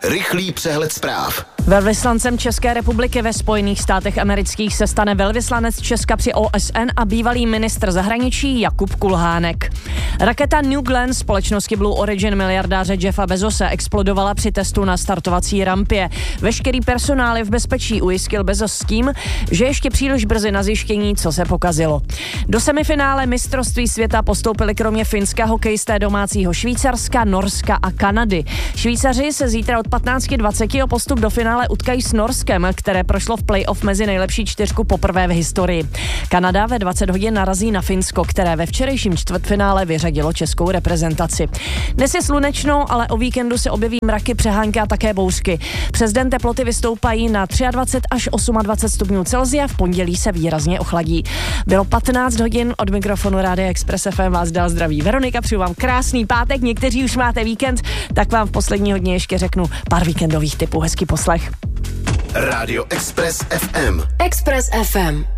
Rychlý přehled zpráv. Velvyslancem České republiky ve Spojených státech amerických se stane velvyslanec Česka při OSN a bývalý ministr zahraničí Jakub Kulhánek. Raketa New Glenn společnosti Blue Origin miliardáře Jeffa Bezose explodovala při testu na startovací rampě. Veškerý personál je v bezpečí, ujistil Bezos s tím, že ještě příliš brzy na zjištění, co se pokazilo. Do semifinále mistrovství světa postoupili kromě Finska hokejisté domácího Švýcarska, Norska a Kanady. Švýcaři se zítra od 15:20 o postup do finále utkají s Norskem, které prošlo v play-off mezi nejlepší čtyřku poprvé v historii. Kanada ve 20 hodin narazí na Finsko, které ve včerejším čtvrtfinále vyřadilo českou reprezentaci. Dnes je slunečno, ale o víkendu se objeví mraky, přehánky a také bouřky. Přes den teploty vystoupají na 23 až 28 stupňů Celsia, v pondělí se výrazně ochladí. Bylo 15 hodin, od mikrofonu Rádia Express FM vás dál zdraví Veronika, přeju vám krásný pátek, někteří už máte víkend, tak vám v poslední hodině ještě řeknu pár víkendových tipů, hezký poslech. Rádio Express FM. Express FM.